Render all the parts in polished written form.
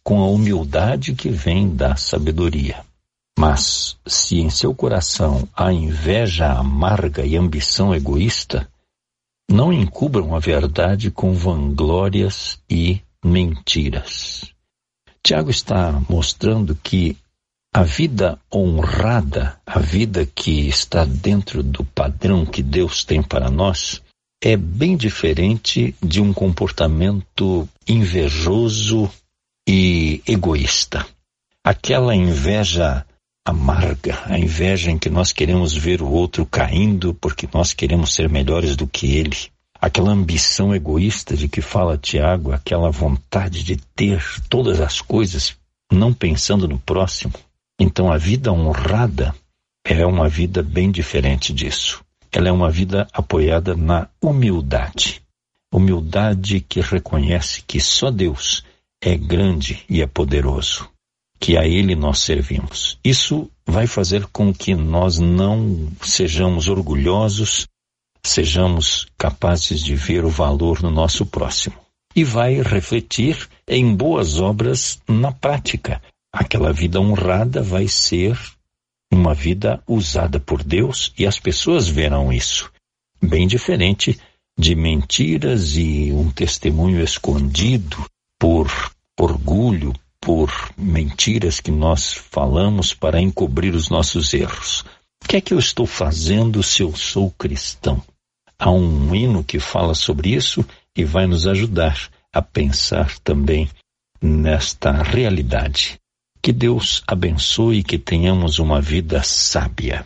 com a humildade que vem da sabedoria. Mas, se em seu coração há inveja amarga e ambição egoísta, não encubram a verdade com vanglórias e mentiras. Tiago está mostrando que a vida honrada, a vida que está dentro do padrão que Deus tem para nós, é bem diferente de um comportamento invejoso e egoísta. Aquela inveja amarga, a inveja em que nós queremos ver o outro caindo porque nós queremos ser melhores do que ele. Aquela ambição egoísta de que fala Tiago, aquela vontade de ter todas as coisas, não pensando no próximo. Então a vida honrada é uma vida bem diferente disso. Ela é uma vida apoiada na humildade. Humildade que reconhece que só Deus é grande e é poderoso, que a Ele nós servimos. Isso vai fazer com que nós não sejamos orgulhosos, sejamos capazes de ver o valor no nosso próximo. E vai refletir em boas obras na prática. Aquela vida honrada vai ser uma vida usada por Deus e as pessoas verão isso. Bem diferente de mentiras e um testemunho escondido por orgulho, por mentiras que nós falamos para encobrir os nossos erros. O que é que eu estou fazendo se eu sou cristão? Há um hino que fala sobre isso e vai nos ajudar a pensar também nesta realidade. Que Deus abençoe e que tenhamos uma vida sábia.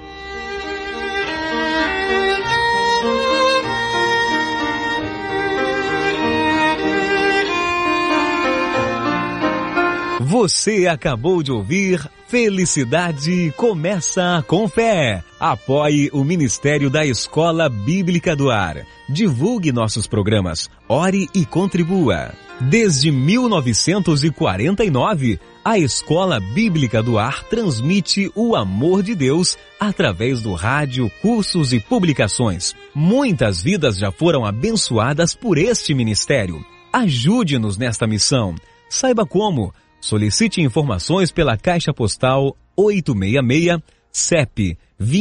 Você acabou de ouvir Felicidade Começa com Fé. Apoie o Ministério da Escola Bíblica do Ar. Divulgue nossos programas. Ore e contribua. Desde 1949, a Escola Bíblica do Ar transmite o amor de Deus através do rádio, cursos e publicações. Muitas vidas já foram abençoadas por este ministério. Ajude-nos nesta missão. Saiba como. Solicite informações pela Caixa Postal 866, CEP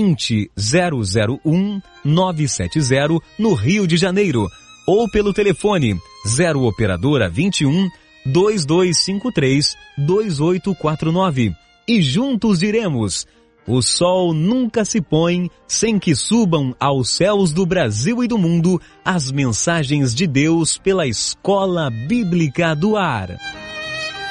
20001-970, no Rio de Janeiro, ou pelo telefone 0 operadora 21 2253 2849. E juntos diremos: o sol nunca se põe sem que subam aos céus do Brasil e do mundo as mensagens de Deus pela Escola Bíblica do Ar.